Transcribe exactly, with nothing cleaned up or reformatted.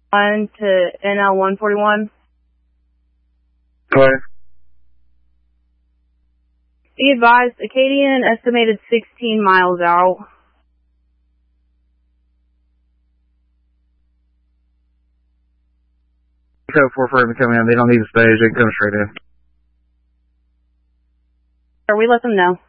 On to N L one forty-one. Go ahead. Be advised, Acadian estimated sixteen miles out. Code four for them to come in. They don't need a stage. They can come straight in. Or we let them know.